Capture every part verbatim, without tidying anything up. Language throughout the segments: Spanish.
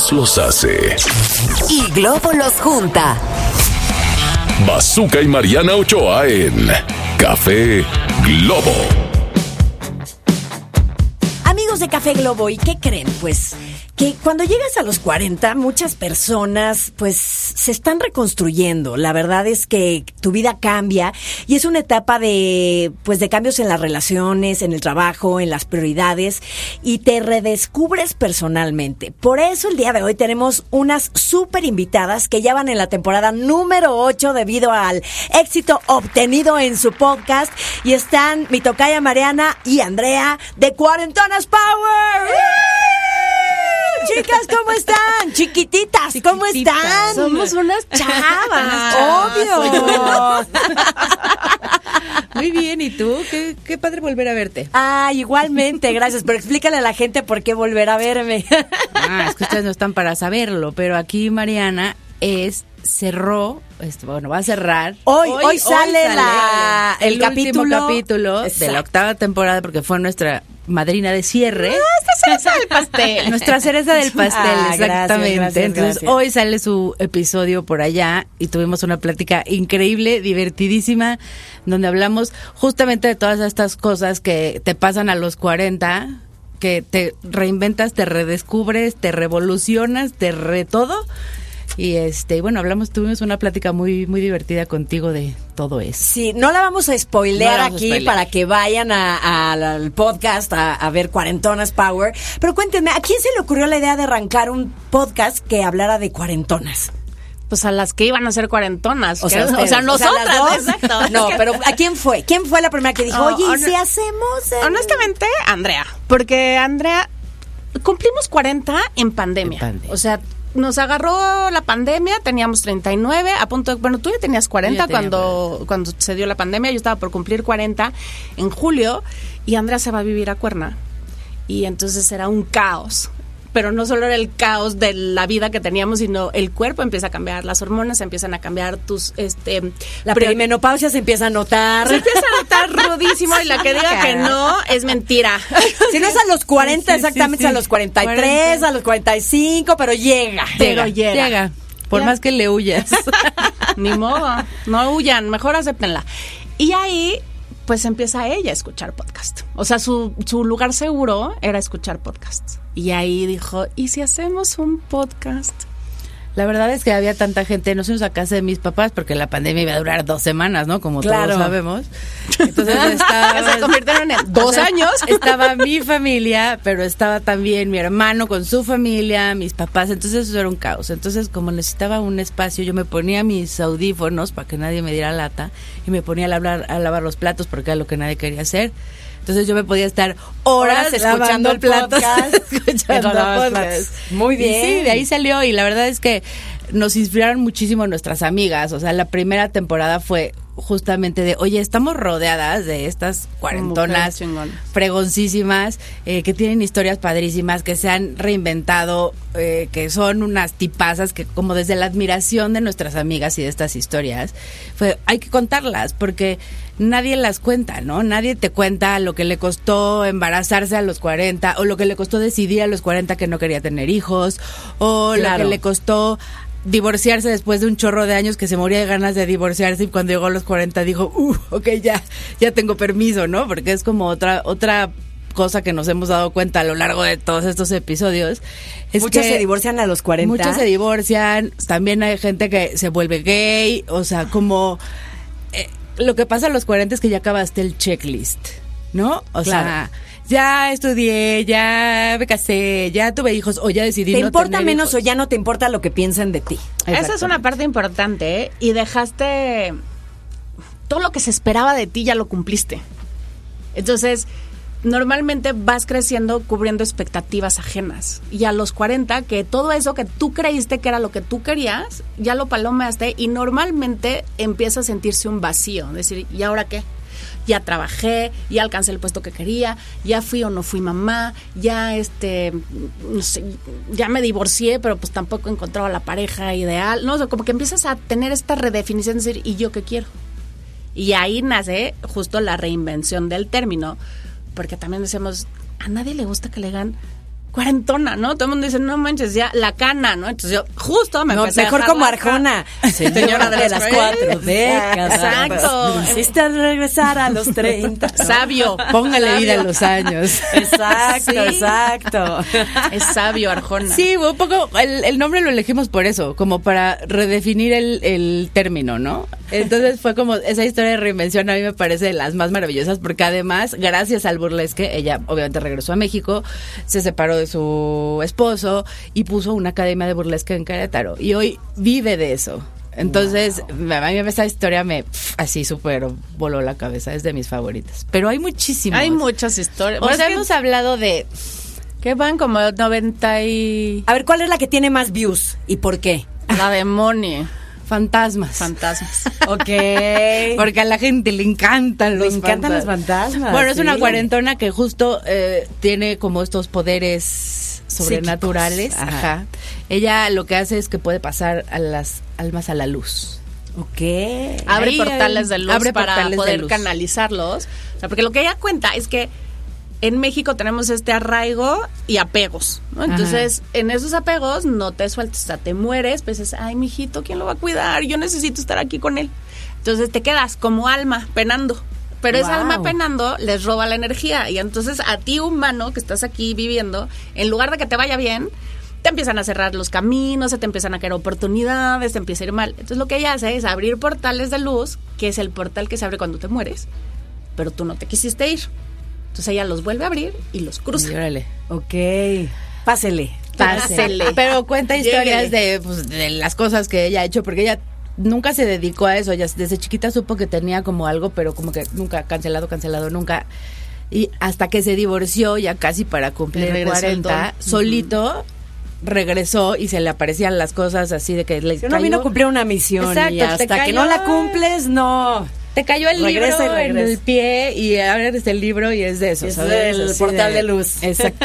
Voz los hace. Y Globo los junta. Bazooka y Mariana Ochoa en Café Globo. Amigos de Café Globo, ¿y qué creen? Pues que cuando llegas a los cuarenta, muchas personas pues se están reconstruyendo. La verdad es que tu vida cambia y es una etapa de pues de cambios en las relaciones, en el trabajo, en las prioridades y te redescubres personalmente. Por eso el día de hoy tenemos unas súper invitadas que ya van en la temporada número ocho debido al éxito obtenido en su podcast y están mi tocaya Mariana y Andrea de Cuarentonas Power. Chicas, ¿cómo están? Chiquititas, ¿cómo Chiquititas. están? Somos unas chavas. Obvio. Muy bien, ¿y tú? Qué, qué padre volver a verte. Ah, igualmente, gracias. Pero explícale a la gente por qué volver a verme. Ah, es que ustedes no están para saberlo, pero aquí Mariana es cerró, este, bueno, va a cerrar. Hoy, hoy, hoy sale, sale la, el, el capítulo, último capítulo Exacto. de la octava temporada porque fue nuestra madrina de cierre. Ah, esta cereza del pastel. Nuestra cereza del pastel, Ah, exactamente. gracias, gracias, Entonces, gracias. hoy sale su episodio por allá y tuvimos una plática increíble, divertidísima, donde hablamos justamente de todas estas cosas que te pasan a los cuarenta, que te reinventas, te redescubres, te revolucionas, te re todo. Y este, bueno, hablamos, tuvimos una plática muy muy divertida contigo de todo eso. Sí, no la vamos a spoilear No la vamos a aquí spoilear. para que vayan a- a- al podcast a, a ver Cuarentonas Power. Pero cuéntenme, ¿a quién se le ocurrió la idea de arrancar un podcast que hablara de cuarentonas? Pues a las que iban a ser cuarentonas. O que- sea, o sea, ustedes, nosotras. las dos. Exacto. No, Es que- pero ¿a quién fue? ¿Quién fue la primera que dijo, Oh, oye, ¿y hon- si hacemos? el-" Honestamente, Andrea. Porque Andrea, cumplimos cuarenta en pandemia. En pandemia. O sea, nos agarró la pandemia, teníamos treinta y nueve, a punto de, bueno, tú ya tenías cuarenta Yo ya tenía cuando, cuando se dio la pandemia, yo estaba por cumplir cuarenta en julio y Andrea se va a vivir a Cuerna. Y entonces era un caos. Pero no solo era el caos de la vida que teníamos, sino el cuerpo empieza a cambiar, las hormonas empiezan a cambiar, tus, este... La prior- perimenopausia se empieza a notar. se empieza a notar rudísimo y la que diga que no es mentira. Si no es a los cuarenta, Sí, sí, exactamente sí, es a sí. los cuarenta y tres, cuarenta. a los cuarenta y cinco, pero llega. Pero llega. Llega, por Ya. más que le huyas. Ni modo, no huyan, mejor acéptenla. Y ahí, pues empieza ella a escuchar podcast. O sea, su, su lugar seguro era escuchar podcasts. Y ahí dijo, ¿y si hacemos un podcast? La verdad es que había tanta gente, nos fuimos a casa de mis papás porque la pandemia iba a durar dos semanas, ¿no? Como Claro. todos sabemos. Entonces estaba... Se convirtieron en o dos sea, años. Estaba mi familia, pero estaba también mi hermano con su familia, mis papás, entonces eso era un caos. Entonces, como necesitaba un espacio, yo me ponía mis audífonos para que nadie me diera lata y me ponía a lavar, a lavar los platos porque era lo que nadie quería hacer. Entonces yo me podía estar horas, Horas escuchando lavando el platos, podcast. escuchando Lavando podcast. platos. Muy Y bien. sí, de ahí salió y la verdad es que nos inspiraron muchísimo nuestras amigas. O sea, la primera temporada fue justamente de, oye, estamos rodeadas de estas cuarentonas Mujeres chingonas. fregoncísimas, eh, que tienen historias padrísimas, que se han reinventado, eh, que son unas tipazas que como desde la admiración de nuestras amigas y de estas historias, fue, hay que contarlas porque nadie las cuenta, ¿no? Nadie te cuenta lo que le costó embarazarse a los cuarenta o lo que le costó decidir a los cuarenta que no quería tener hijos o Claro. lo que le costó divorciarse después de un chorro de años que se moría de ganas de divorciarse y cuando llegó a los cuarenta dijo, uh, ok, ya, ya tengo permiso, ¿no? Porque es como otra, otra cosa que nos hemos dado cuenta a lo largo de todos estos episodios. Es Muchos que se divorcian a los cuarenta. Muchos se divorcian, también hay gente que se vuelve gay, o sea, como eh, lo que pasa a los cuarenta es que ya acabaste el checklist, ¿no? O Claro. sea, ya estudié, ya me casé, ya tuve hijos o ya decidí ¿Te no importa tener menos hijos. o ya no te importa lo que piensen de ti? Esa es una parte importante, ¿eh? Y dejaste... Todo lo que se esperaba de ti ya lo cumpliste. Entonces, normalmente vas creciendo cubriendo expectativas ajenas. Y a los cuarenta, que todo eso que tú creíste que era lo que tú querías, ya lo palomeaste y normalmente empieza a sentirse un vacío. Decir, ¿y ahora qué? Ya trabajé, ya alcancé el puesto que quería, ya fui o no fui mamá, ya este, no sé, ya me divorcié, pero pues tampoco encontraba la pareja ideal. No, o sea, como que empiezas a tener esta redefinición de decir, ¿y yo qué quiero? Y ahí nace justo la reinvención del término, porque también decimos, a nadie le gusta que le digan, cuarentona, ¿no? Todo el mundo dice, no manches, ya, la cana, ¿no? Entonces yo justo me No, empecé mejor a como dejar la Arjona, señora de las cuatro décadas. Exacto. Me hiciste regresar a los treinta. ¿no? Sabio. Póngale Sabio. vida a los años. Exacto, Sí. exacto. Es sabio, Arjona. Sí, un poco, el, el nombre lo elegimos por eso, como para redefinir el, el término, ¿no? Entonces fue como, esa historia de reinvención a mí me parece de las más maravillosas, porque además, gracias al burlesque, ella obviamente regresó a México, se separó de su esposo y puso una academia de burlesque en Querétaro, y hoy vive de eso. Entonces, wow. a mí esa historia me, pf, así súper voló la cabeza, es de mis favoritas. Pero hay muchísimas. Hay muchas historias. O Bueno, sea, es que- hemos hablado de... que van como noventa y... A ver, ¿cuál es la que tiene más views y por qué? La demonio. Fantasmas. Fantasmas. Ok. Porque a la gente le encantan los Le encantan fantasmas. los fantasmas. Bueno, es una sí. cuarentona que justo eh, tiene como estos poderes sobrenaturales. Psíquicos. Ajá. Ajá. Ella lo que hace es que puede pasar a las almas a la luz. Ok. Abre Ahí, portales de luz abre para portales de poder luz. canalizarlos. O sea, porque lo que ella cuenta es que en México tenemos este arraigo y apegos, ¿no? Entonces, en esos apegos no te sueltas, o sea, te mueres, pues dices, ay, mijito, ¿quién lo va a cuidar? Yo necesito estar aquí con él. Entonces te quedas como alma penando. Pero esa Wow. alma penando les roba la energía. Y entonces a ti, humano, que estás aquí viviendo, en lugar de que te vaya bien, te empiezan a cerrar los caminos, se te empiezan a caer oportunidades, te empieza a ir mal. Entonces lo que ella hace es abrir portales de luz, que es el portal que se abre cuando te mueres, pero tú no te quisiste ir. Entonces ella los vuelve a abrir y los cruza. Y órale. Ok. Pásele. Pásele. Pero cuenta historias Lléguele. de, pues, de las cosas que ella ha hecho, porque ella nunca se dedicó a eso. Ella desde chiquita supo que tenía como algo, pero como que nunca, cancelado, cancelado, nunca. Y hasta que se divorció, ya casi para cumplir Le regresó el cuarenta, don. solito regresó y se le aparecían las cosas así de que le Si uno vino a cumplir una misión Exacto, y te hasta que cayó- no la cumples, no. Te cayó el Regresa y libro en regresa. el pie y abres el libro y es de eso, Es ¿sabes? del Así portal de luz. Exacto.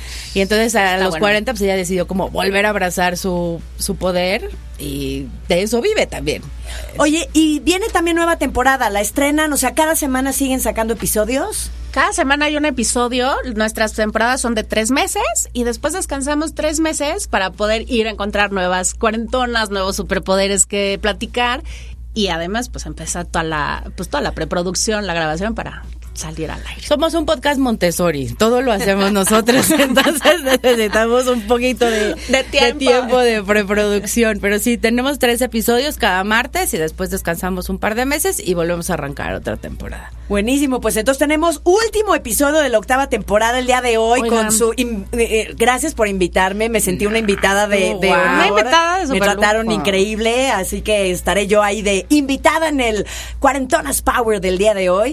Y entonces a Está los bueno. cuarenta pues ella decidió como volver a abrazar su, su poder y de eso vive también. Oye, y viene también nueva temporada, la estrenan, o sea, cada semana siguen sacando episodios. Cada semana hay un episodio, nuestras temporadas son de tres meses y después descansamos tres meses para poder ir a encontrar nuevas cuarentonas, nuevos superpoderes que platicar y además pues empezar toda la, pues toda la preproducción, la grabación para salir al aire. Somos un podcast Montessori, todo lo hacemos nosotros, entonces necesitamos un poquito de, De tiempo. de tiempo de preproducción, pero sí, tenemos tres episodios cada martes y después descansamos un par de meses y volvemos a arrancar otra temporada. Buenísimo, pues entonces tenemos último episodio de la octava temporada el día de hoy. Oigan. Con su in- eh, eh, gracias por invitarme, me sentí una invitada de, de Wow. honor. Una invitada de Me superlujo. trataron increíble, así que estaré yo ahí de invitada en el Cuarentonas Power del día de hoy.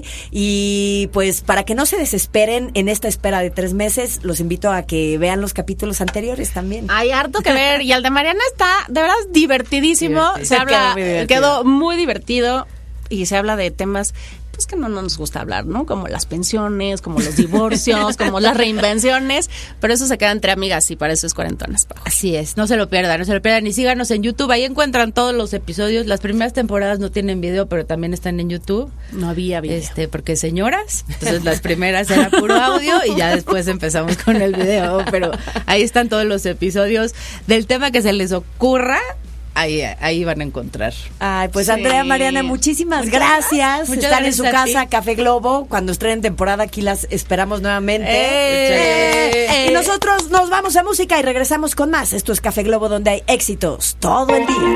Y pues para que no se desesperen en esta espera de tres meses, los invito a que vean los capítulos anteriores también. Hay harto que ver y el de Mariana está de verdad divertidísimo, Divertido. se habla, Quedó muy divertido. quedó muy divertido y se habla de temas pues que no, no nos gusta hablar, ¿no? Como las pensiones, como los divorcios, como las reinvenciones, pero eso se queda entre amigas y para eso es Cuarentonas Power. Así es, no se lo pierdan, no se lo pierdan y síganos en YouTube, ahí encuentran todos los episodios, las primeras temporadas no tienen video, pero también están en YouTube. No había video. Este, porque señoras, entonces las primeras era puro audio y ya después empezamos con el video, pero ahí están todos los episodios del tema que se les ocurra, ahí, ahí van a encontrar. Ay, pues Sí. Andrea, Mariana, muchísimas Muchas gracias. Muchas Están gracias en su a ti. casa, Café Globo. Cuando estrenen temporada, aquí las esperamos nuevamente. ¡Eh! Eh, y nosotros nos vamos a música y regresamos con más. Esto es Café Globo, donde hay éxitos todo el día.